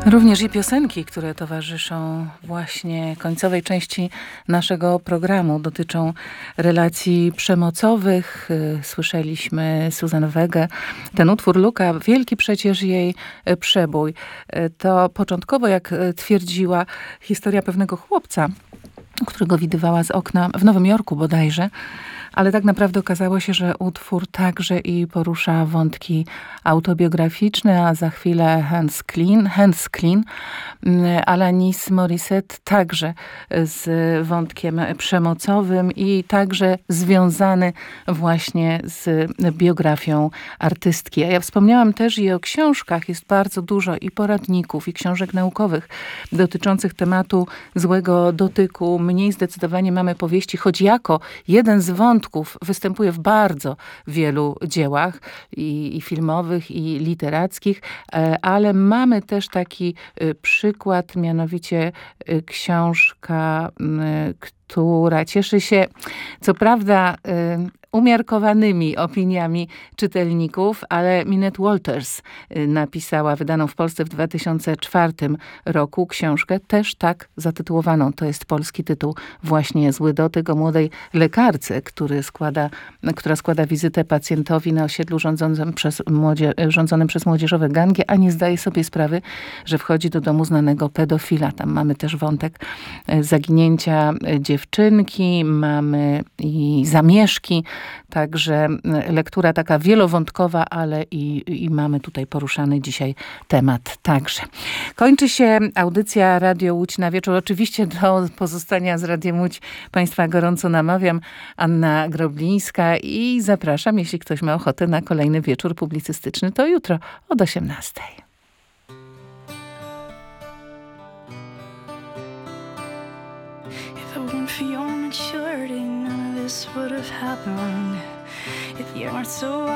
Również i piosenki, które towarzyszą właśnie końcowej części naszego programu, dotyczą relacji przemocowych. Słyszeliśmy Suzanne Vega, ten utwór Luka, wielki przecież jej przebój. To początkowo, jak twierdziła, historia pewnego chłopca, którego widywała z okna w Nowym Jorku bodajże, ale tak naprawdę okazało się, że utwór także i porusza wątki autobiograficzne, a za chwilę Hands Clean, Alanis Morissette także z wątkiem przemocowym i także związany właśnie z biografią artystki. A ja wspomniałam też i o książkach. Jest bardzo dużo i poradników, i książek naukowych dotyczących tematu złego dotyku. Mniej zdecydowanie mamy powieści, choć jako jeden z wątków występuje w bardzo wielu dziełach i filmowych, i literackich, ale mamy też taki przykład, mianowicie książka, która cieszy się, co prawda, umiarkowanymi opiniami czytelników, ale Minette Walters napisała, wydaną w Polsce w 2004 roku, książkę też tak zatytułowaną. To jest polski tytuł, właśnie Zły dotyk, o młodej lekarce, która składa wizytę pacjentowi na osiedlu rządzonym przez młodzieżowe gangi, a nie zdaje sobie sprawy, że wchodzi do domu znanego pedofila. Tam mamy też wątek zaginięcia dziewczynki, mamy i zamieszki. Także lektura taka wielowątkowa, ale i mamy tutaj poruszany dzisiaj temat także. Kończy się audycja Radio Łódź na wieczór. Oczywiście do pozostania z Radiem Łódź Państwa gorąco namawiam. Anna Groblińska i zapraszam, jeśli ktoś ma ochotę na kolejny wieczór publicystyczny, to jutro od 18:00. For your maturity, none of this would have happened if you weren't so